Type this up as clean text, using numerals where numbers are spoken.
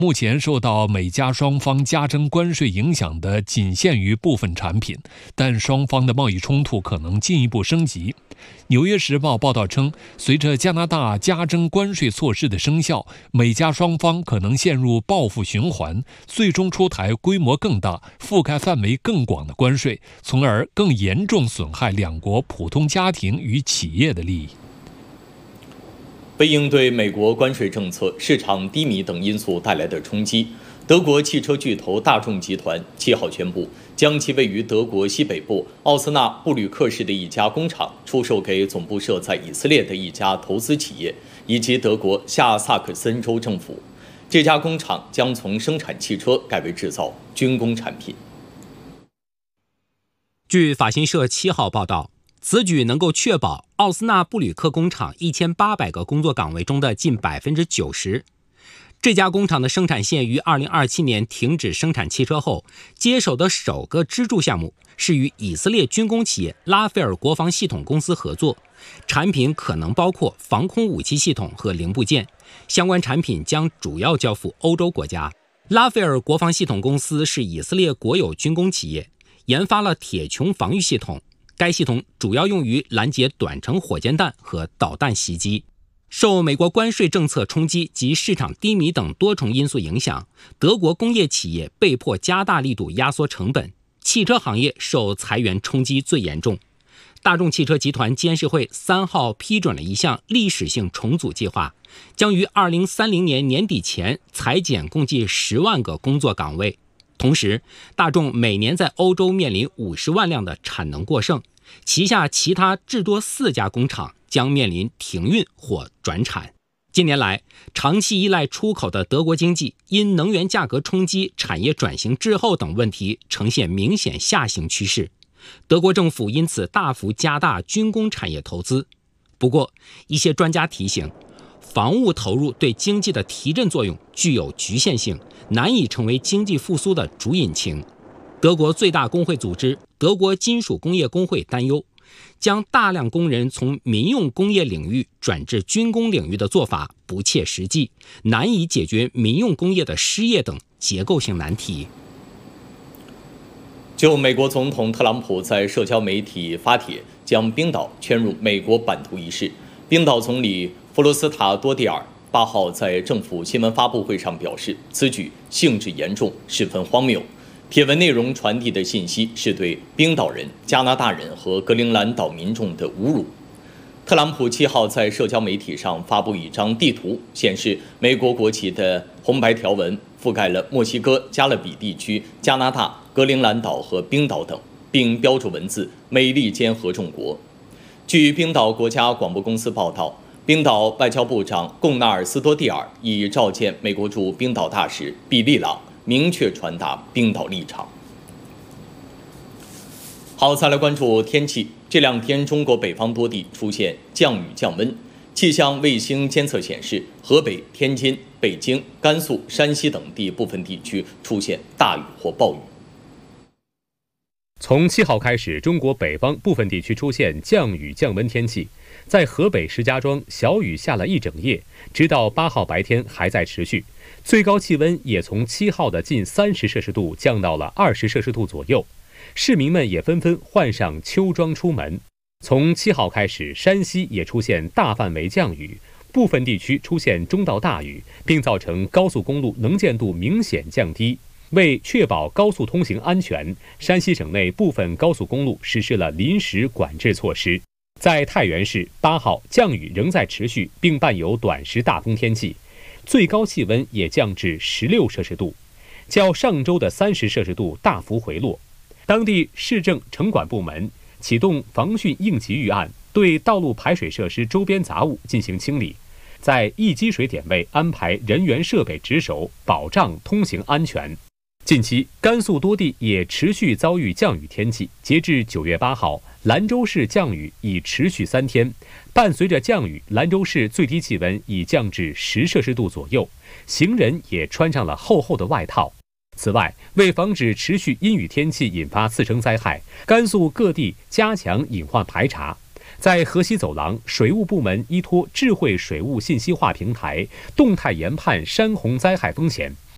目前受到美加双方加征关税影响的仅限于部分产品，但双方的贸易冲突可能进一步升级。纽约时报报道称，随着加拿大加征关税措施的生效，美加双方可能陷入报复循环，最终出台规模更大、覆盖范围更广的关税，从而更严重损害两国普通家庭与企业的利益。 为应对美国关税政策、市场低迷等因素带来的冲击，德国汽车巨头大众集团7号宣布，将其位于德国西北部奥斯纳布吕克市的一家工厂出售给总部设在以色列的一家投资企业，以及德国下萨克森州政府。这家工厂将从生产汽车改为制造军工产品。 据法新社7号报道，此举能够确保奥斯纳布吕克工厂1800个工作岗位中的近90%。这家工厂的生产线于2027年停止生产汽车后，接手的首个支柱项目是与以色列军工企业拉斐尔国防系统公司合作，产品可能包括防空武器系统和零部件，相关产品将主要交付欧洲国家。拉斐尔国防系统公司是以色列国有军工企业，研发了铁穹防御系统，该系统主要用于拦截短程火箭弹和导弹袭击。受美国关税政策冲击及市场低迷等多重因素影响，德国工业企业被迫加大力度压缩成本，汽车行业受裁员冲击最严重。大众汽车集团监事会3号批准了一项历史性重组计划，将于2030年年底前裁减共计10万个工作岗位。同时，大众每年在欧洲面临50万辆的产能过剩，旗下其他至多4家工厂将面临停运或转产。近年来，长期依赖出口的德国经济因能源价格冲击、产业转型滞后等问题呈现明显下行趋势。德国政府因此大幅加大军工产业投资。不过，一些专家提醒，防务投入对经济的提振作用具有局限性，难以成为经济复苏的主引擎。德国最大工会组织德国金属工业工会担忧，将大量工人从民用工业领域转至军工领域的做法不切实际，难以解决民用工业的失业等结构性难题。 就美国总统特朗普在社交媒体发帖将冰岛圈入美国版图一事，冰岛总理弗罗斯塔多蒂尔8号在政府新闻发布会上表示，此举性质严重，十分荒谬。帖文内容传递的信息是对冰岛人、加拿大人和格陵兰岛民众的侮辱。特朗普7号在社交媒体上发布一张地图，显示美国国旗的红白条纹覆盖了墨西哥、加勒比地区、加拿大、格陵兰岛和冰岛等，并标注文字“美利坚合众国”。据冰岛国家广播公司报道，冰岛外交部长贡纳尔斯多蒂尔已召见美国驻冰岛大使毕利朗，明确传达冰岛立场。好，再来关注天气。这2天，中国北方多地出现降雨降温。气象卫星监测显示，河北、天津、北京、甘肃、山西等地部分地区出现大雨或暴雨。 从7号开始，中国北方部分地区出现降雨降温天气。在河北石家庄，小雨下了一整夜，直到8号白天还在持续。最高气温也从7号的近30摄氏度降到了20摄氏度左右。市民们也纷纷换上秋装出门。从7号开始，山西也出现大范围降雨，部分地区出现中到大雨，并造成高速公路能见度明显降低。为确保高速通行安全，山西省内部分高速公路实施了临时管制措施。在太原市，8号降雨仍在持续，并伴有短时大风天气，最高气温也降至16摄氏度，较上周的30摄氏度大幅回落。当地市政城管部门启动防汛应急预案，对道路排水设施周边杂物进行清理，在易积水点位安排人员设备值守，保障通行安全。近期，甘肃多地也持续遭遇降雨天气。截至9月8号，兰州市降雨已持续3天，伴随着降雨，兰州市最低气温已降至10摄氏度左右，行人也穿上了厚厚的外套。此外，为防止持续阴雨天气引发次生灾害，甘肃各地加强隐患排查。在河西走廊，水务部门依托智慧水务信息化平台，动态研判山洪灾害风险，